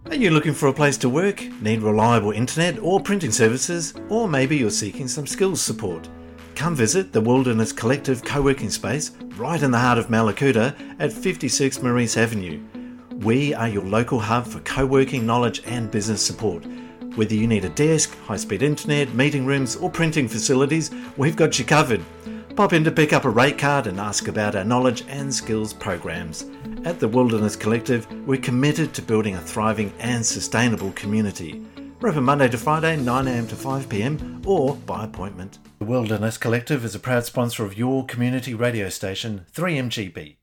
Are you looking for a place to work, need reliable internet or printing services, or maybe you're seeking some skills support? Come visit the Wilderness Collective co-working space right in the heart of Mallacoota at 56 Maurice Avenue. We are your local hub for co-working knowledge and business support. Whether you need a desk, high-speed internet, meeting rooms or printing facilities, we've got you covered. Pop in to pick up a rate card and ask about our knowledge and skills programs. At the Wilderness Collective, we're committed to building a thriving and sustainable community. We're open Monday to Friday, 9am to 5pm, or by appointment. The Wilderness Collective is a proud sponsor of your community radio station, 3MGB.